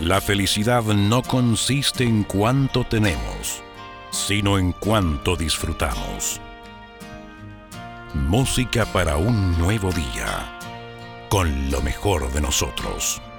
La felicidad no consiste en cuánto tenemos, sino en cuánto disfrutamos. Música para un nuevo día, con lo mejor de nosotros.